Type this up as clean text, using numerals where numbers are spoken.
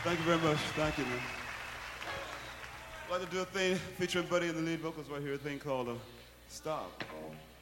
Thank you very much. Thank you, man. I'd like to do a thing featuring Buddy in the lead vocals right here, a thing called Stop.